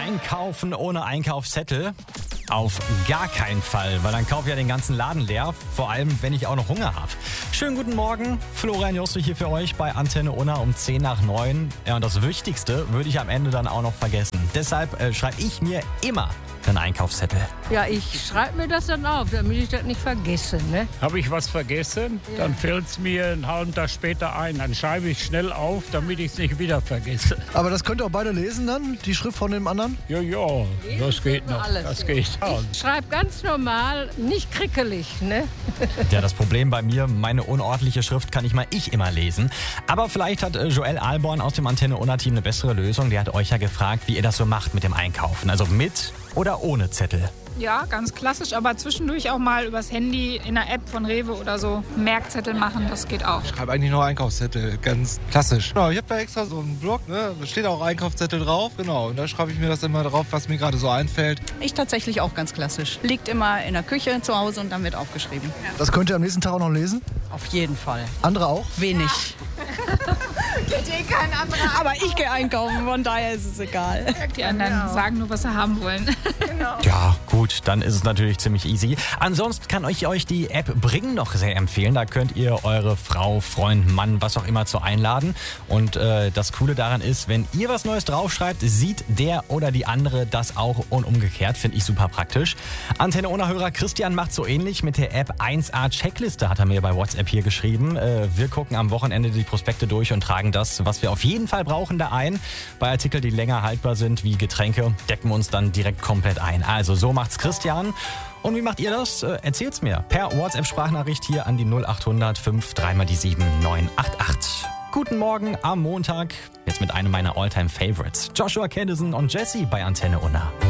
Einkaufen ohne Einkaufszettel? Auf gar keinen Fall, weil dann kaufe ich ja den ganzen Laden leer, vor allem wenn ich auch noch Hunger habe. Schönen guten Morgen, Florian Josto hier für euch bei Antenne Unna um 10 nach 9. Ja, und das Wichtigste würde ich am Ende dann auch noch vergessen. Deshalb schreibe ich mir immer einen Einkaufszettel. Ja, ich schreibe mir das dann auf, damit ich das nicht vergesse. Ne? Habe ich was vergessen, dann fällt es mir einen halben Tag später ein. Dann schreibe ich schnell auf, damit ich es nicht wieder vergesse. Aber das könnt ihr auch beide lesen dann, die Schrift von dem anderen? Ja, das geht noch. alles, Das ja. geht. Ich schreibe ganz normal, nicht krickelig. Ne? Ja, das Problem bei mir, meine unordentliche Schrift kann nicht mal ich immer lesen. Aber vielleicht hat Joel Alborn aus dem Antenne Unna-Team eine bessere Lösung. Der hat euch ja gefragt, wie ihr das so macht mit dem Einkaufen. Also mit oder ohne Zettel? Ja, ganz klassisch, aber zwischendurch auch mal übers Handy in einer App von Rewe oder so Merkzettel machen, das geht auch. Ich schreibe eigentlich nur Einkaufszettel, ganz klassisch. Genau, ich habe da extra so einen Block, ne? Da steht auch Einkaufszettel drauf, genau. Und da schreibe ich mir das immer drauf, was mir gerade so einfällt. Ich tatsächlich auch ganz klassisch. Liegt immer in der Küche zu Hause und dann wird aufgeschrieben. Das könnt ihr am nächsten Tag auch noch lesen? Auf jeden Fall. Andere auch? Wenig. Kein anderer. Aber ich gehe einkaufen, von daher ist es egal. Die anderen sagen nur, was sie haben wollen. Ja, gut, dann ist es natürlich ziemlich easy. Ansonsten kann ich euch die App Bring noch sehr empfehlen. Da könnt ihr eure Frau, Freund, Mann, was auch immer zu einladen. Und das Coole daran ist, wenn ihr was Neues draufschreibt, sieht der oder die andere das auch und umgekehrt. Finde ich super praktisch. Antenne Unna-Hörer Christian macht so ähnlich mit der App 1A Checkliste, hat er mir bei WhatsApp hier geschrieben. Wir gucken am Wochenende die Prospekte durch und tragen das, was wir auf jeden Fall brauchen, da ein. Bei Artikeln, die länger haltbar sind, wie Getränke, decken wir uns dann direkt komplett ein. Also so macht's Christian. Und wie macht ihr das? Erzählt's mir. Per WhatsApp-Sprachnachricht hier an die 0800 53 mal die 7988. Guten Morgen am Montag. Jetzt mit einem meiner All-Time-Favorites. Joshua Caddison und Jessie bei Antenne Unna.